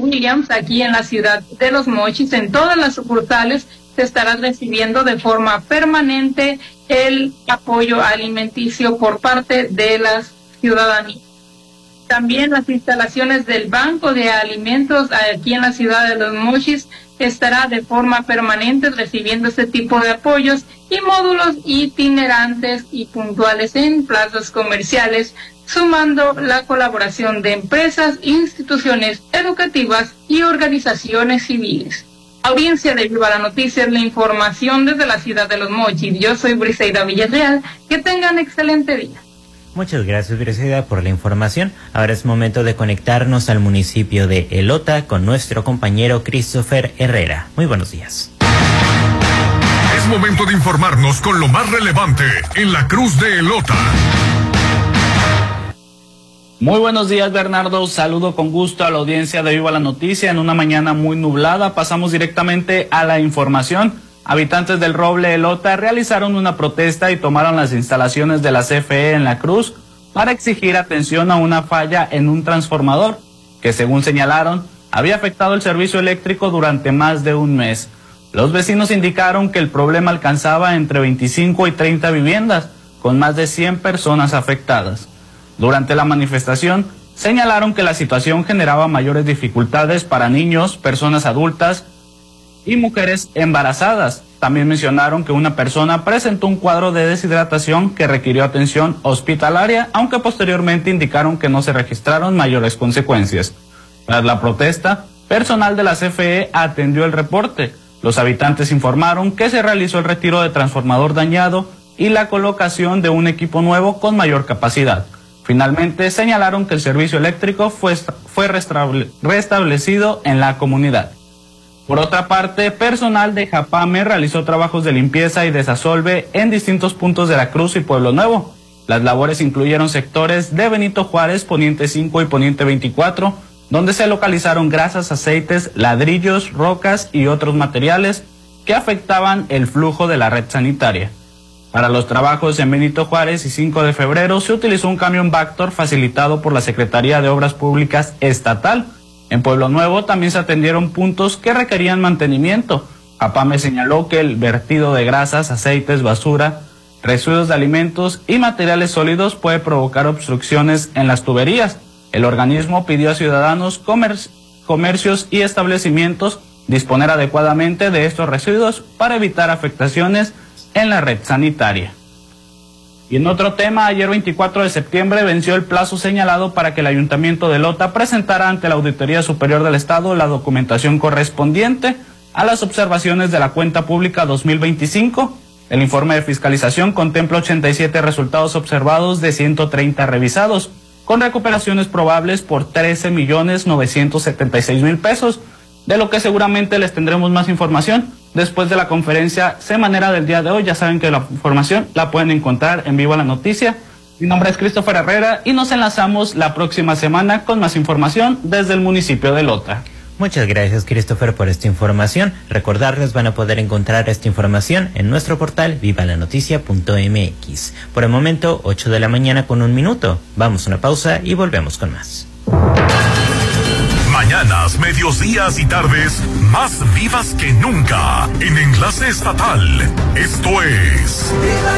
Williams, aquí en la ciudad de Los Mochis, en todas las sucursales, se estará recibiendo de forma permanente el apoyo alimenticio por parte de la ciudadanía. También las instalaciones del Banco de Alimentos aquí en la ciudad de Los Mochis estará de forma permanente recibiendo este tipo de apoyos y módulos itinerantes y puntuales en plazas comerciales, sumando la colaboración de empresas, instituciones educativas y organizaciones civiles. Audiencia de Viva la Noticia, la información desde la ciudad de Los Mochis. Yo soy Briseida Villarreal. Que tengan excelente día. Muchas gracias, Briseida, por la información. Ahora es momento de conectarnos al municipio de Elota con nuestro compañero Christopher Herrera. Muy buenos días. Es momento de informarnos con lo más relevante en la Cruz de Elota. Muy buenos días, Bernardo. Saludo con gusto a la audiencia de Viva la Noticia. En una mañana muy nublada, pasamos directamente a la información. Habitantes del Roble Elota realizaron una protesta y tomaron las instalaciones de la CFE en La Cruz para exigir atención a una falla en un transformador que, según señalaron, había afectado el servicio eléctrico durante más de un mes. Los vecinos indicaron que el problema alcanzaba entre 25 y 30 viviendas, con más de 100 personas afectadas. Durante la manifestación, señalaron que la situación generaba mayores dificultades para niños, personas adultas y mujeres embarazadas. También mencionaron que una persona presentó un cuadro de deshidratación que requirió atención hospitalaria, aunque posteriormente indicaron que no se registraron mayores consecuencias. Tras la protesta, personal de la CFE atendió el reporte. Los habitantes informaron que se realizó el retiro de transformador dañado y la colocación de un equipo nuevo con mayor capacidad. Finalmente, señalaron que el servicio eléctrico fue restablecido en la comunidad. Por otra parte, personal de Japame realizó trabajos de limpieza y desasolve en distintos puntos de La Cruz y Pueblo Nuevo. Las labores incluyeron sectores de Benito Juárez, Poniente 5 y Poniente 24, donde se localizaron grasas, aceites, ladrillos, rocas y otros materiales que afectaban el flujo de la red sanitaria. Para los trabajos en Benito Juárez y 5 de febrero se utilizó un camión Vactor facilitado por la Secretaría de Obras Públicas Estatal. En Pueblo Nuevo también se atendieron puntos que requerían mantenimiento. Japame señaló que el vertido de grasas, aceites, basura, residuos de alimentos y materiales sólidos puede provocar obstrucciones en las tuberías. El organismo pidió a ciudadanos, comercios y establecimientos disponer adecuadamente de estos residuos para evitar afectaciones en la red sanitaria. Y en otro tema, ayer 24 de septiembre venció el plazo señalado para que el Ayuntamiento de Elota presentara ante la Auditoría Superior del Estado la documentación correspondiente a las observaciones de la cuenta pública 2025. El informe de fiscalización contempla 87 resultados observados de 130 revisados, con recuperaciones probables por 13.976.000 pesos, de lo que seguramente les tendremos más información después de la conferencia semanera del día de hoy. Ya saben que la información la pueden encontrar en Viva la Noticia. Mi nombre es Christopher Herrera y nos enlazamos la próxima semana con más información desde el municipio de Elota. Muchas gracias, Christopher, por esta información. Recordarles, van a poder encontrar esta información en nuestro portal vivalanoticia.mx. Por el momento, 8 de la mañana con 1 minuto. Vamos a una pausa y volvemos con más. Mañanas, medios días y tardes más vivas que nunca en Enlace Estatal. Esto es